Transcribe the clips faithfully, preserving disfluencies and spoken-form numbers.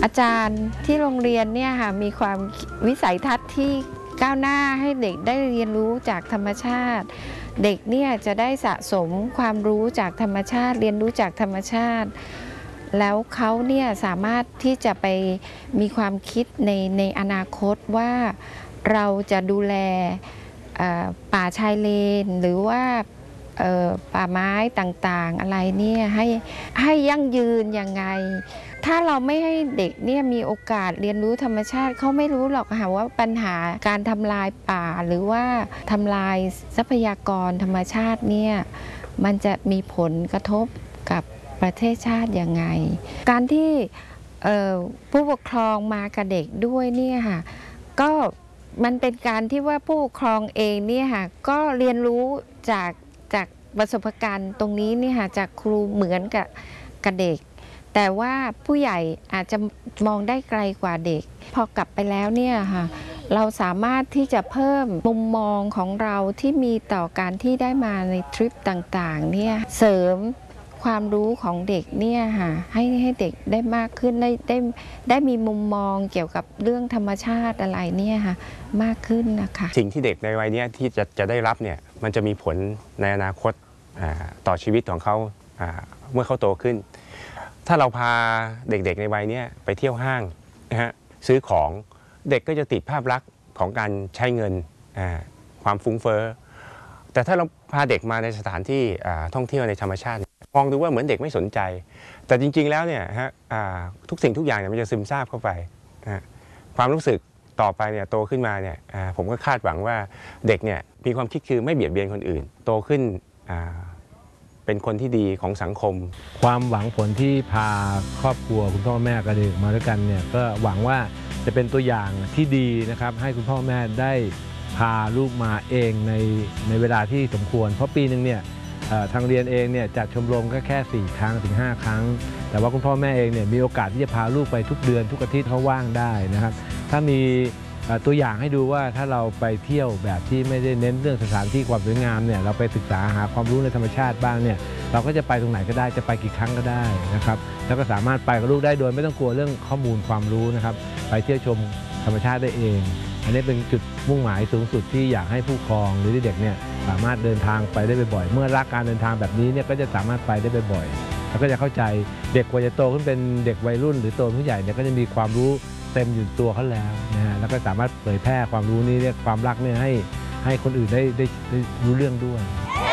อาจารย์ที่โรงเรียนเนี่ยค่ะมีความวิสัยทัศน์ที่ก้าวหน้าให้เด็กได้เรียนรู้จากธรรมชาติเด็กเนี่ยจะได้สะสมความรู้จากธรรมชาติเรียนรู้จากธรรมชาติแล้วเขาเนี่ยสามารถที่จะไปมีความคิดในในอนาคตว่าเราจะดูแลป่าชายเลนหรือว่าป่าไม้ต่างๆอะไรเนี่ยให้ให้ยั่งยืนยังไงถ้าเราไม่ให้เด็กเนี่ยมีโอกาสเรียนรู้ธรรมชาติเขาไม่รู้หรอกค่ะว่าปัญหาการทำลายป่าหรือว่าทำลายทรัพยากรธรรมชาติเนี่ยมันจะมีผลกระทบกับประเทศชาติยังไงการที่ผู้ปกครองมากับเด็กด้วยเนี่ยค่ะก็มันเป็นการที่ว่าผู้ปกครองเองเนี่ยค่ะก็เรียนรู้จากจากประสบการณ์ตรงนี้เนี่ยค่ะจากครูเหมือนกับกับเด็กแต่ว่าผู้ใหญ่อาจจะมองได้ไกลกว่าเด็กพอกลับไปแล้วเนี่ยค่ะเราสามารถที่จะเพิ่มมุมมองของเราที่มีต่อการที่ได้มาในทริปต่างๆเนี่ยเสริมความรู้ของเด็กเนี่ยค่ะให้ให้เด็กได้มากขึ้นได้ได้ได้มีมุมมองเกี่ยวกับเรื่องธรรมชาติอะไรเนี่ยค่ะมากขึ้นนะคะสิ่งที่เด็กในวัยนี้ที่จะจะได้รับเนี่ยมันจะมีผลในอนาคตต่อชีวิตของเขาเมื่อเขาโตขึ้นถ้าเราพาเด็กๆในวัยนี้ไปเที่ยวห้างนะฮะซื้อของเด็กก็จะติดภาพลักษณ์ของการใช้เงินความฟุ้งเฟ้อแต่ถ้าเราพาเด็กมาในสถานที่ท่องเที่ยวในธรรมชาติมองดูว่าเหมือนเด็กไม่สนใจแต่จริงๆแล้วเนี่ยฮะทุกสิ่งทุกอย่างเนี่ยมันจะซึมซาบเข้าไปความรู้สึกต่อไปเนี่ยโตขึ้นมาเนี่ยผมก็คาดหวังว่าเด็กเนี่ยมีความคิดคือไม่เบียดเบียนคนอื่นโตขึ้นเป็นคนที่ดีของสังคมความหวังผลที่พาครอบครัวคุณพ่อแม่กับเด็กมาด้วยกันเนี่ยก็หวังว่าจะเป็นตัวอย่างที่ดีนะครับให้คุณพ่อแม่ได้พาลูกมาเองในในเวลาที่สมควรเพราะปีหนึ่งเนี่ยทางเรียนเองเนี่ยจัดชมรมก็แค่สี่ครั้งถึงห้าครั้งแต่ว่าคุณพ่อแม่เองเนี่ยมีโอกาสที่จะพาลูกไปทุกเดือนทุกอาทิตย์เขาว่างได้นะครับถ้ามีตัวอย่างให้ดูว่าถ้าเราไปเที่ยวแบบที่ไม่ได้เน้นเรื่องสถานที่ความสวยงามเนี่ยเราไปศึกษาหาความรู้ในธรรมชาติบ้างเนี่ยเราก็จะไปตรงไหนก็ได้จะไปกี่ครั้งก็ได้นะครับแล้วก็สามารถไปกับลูกได้โดยไม่ต้องกลัวเรื่องข้อมูลความรู้นะครับไปเที่ยวชมธรรมชาติได้เองอันนี้เป็นจุดมุ่งหมายสูงสุดที่อยากให้ผู้ปกครองหรือเด็กเนี่ยสามารถเดินทางไปได้บ่อยๆเมื่อรักการเดินทางแบบนี้เนี่ยก็จะสามารถไปได้บ่อยๆแล้วก็จะเข้าใจเด็กกว่าจะโตขึ้นเป็นเด็กวัยรุ่นหรือโตผู้ใหญ่เนี่ยก็จะมีความรู้เต็มอยู่ตัวเขาแล้วนะฮะแล้วก็สามารถเผยแพร่ความรู้นี้เรียกความรักเนี่ยให้ให้คนอื่นได้ได้รู้เรื่องด้วย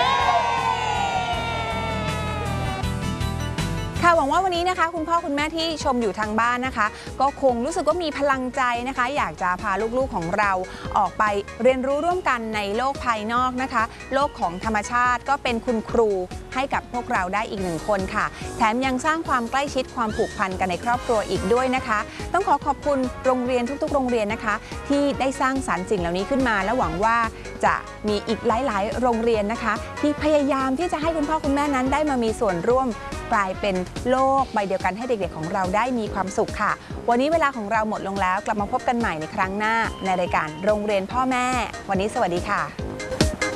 ค่ะหวังว่าวันนี้นะคะคุณพ่อคุณแม่ที่ชมอยู่ทางบ้านนะคะก็คงรู้สึกว่ามีพลังใจนะคะอยากจะพาลูกๆของเราออกไปเรียนรู้ร่วมกันในโลกภายนอกนะคะโลกของธรรมชาติก็เป็นคุณครูให้กับพวกเราได้อีกหนึ่งคนค่ะแถมยังสร้างความใกล้ชิดความผูกพันกันในครอบครัวอีกด้วยนะคะต้องขอขอบคุณโรงเรียนทุกๆโรงเรียนนะคะที่ได้สร้างสรรค์สิ่งเหล่านี้ขึ้นมาและหวังว่าจะมีอีกหลายๆโรงเรียนนะคะที่พยายามที่จะให้คุณพ่อคุณแม่นั้นได้มามีส่วนร่วมกลายเป็นโลกใบเดียวกันให้เด็กๆของเราได้มีความสุขค่ะวันนี้เวลาของเราหมดลงแล้วกลับมาพบกันใหม่ในครั้งหน้าในรายการโรงเรียนพ่อแม่วันนี้สวัสดีค่ะ